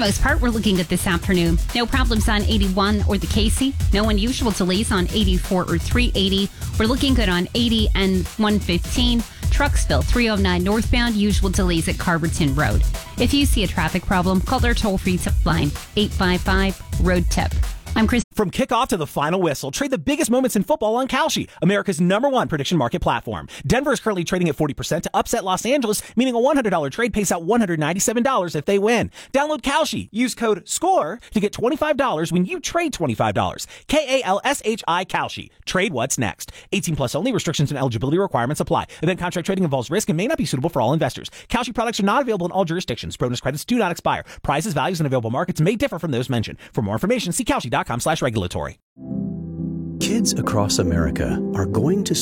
most part, we're looking good this afternoon. No problems on 81 or the Casey. No unusual delays on 84 or 380. We're looking good on 80 and 115. Trucksville, 309 northbound. Usual delays at Carverton Road. If you see a traffic problem, call their toll-free tip line, 855-ROAD-TIP. I'm Chris. From kickoff to the final whistle, trade the biggest moments in football on Kalshi, America's #1 prediction market platform. Denver is currently trading at 40% to upset Los Angeles, meaning a $100 trade pays out $197 if they win. Download Kalshi. Use code SCORE to get $25 when you trade $25. KALSHI Kalshi. Trade what's next. 18 plus only. Restrictions and eligibility requirements apply. Event contract trading involves risk and may not be suitable for all investors. Kalshi products are not available in all jurisdictions. Bonus credits do not expire. Prices, values, and available markets may differ from those mentioned. For more information, see Kalshi.com/regulatory. Kids across America are going to